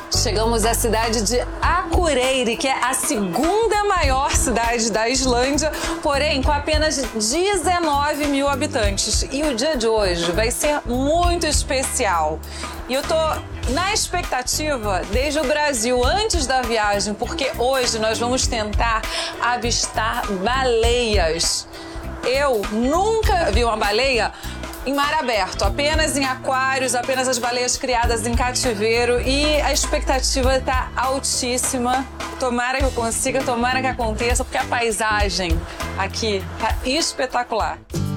Chegamos à cidade de Akureyri, que é a segunda maior cidade da Islândia, porém com apenas 19 mil habitantes. E o dia de hoje vai ser muito especial. E eu tô na expectativa desde o Brasil, antes da viagem, porque hoje nós vamos tentar avistar baleias. Eu nunca vi uma baleia em mar aberto, apenas em aquários, apenas as baleias criadas em cativeiro, e a expectativa está altíssima. Tomara que eu consiga, tomara que aconteça, porque a paisagem aqui está espetacular.